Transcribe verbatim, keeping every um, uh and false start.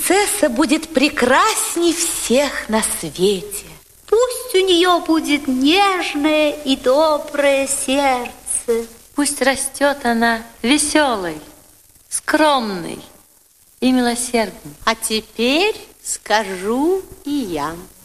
принцесса будет прекрасней всех на свете. Пусть у нее будет нежное и доброе сердце. Пусть растет она веселой, скромной и милосердной. А теперь скажу и я.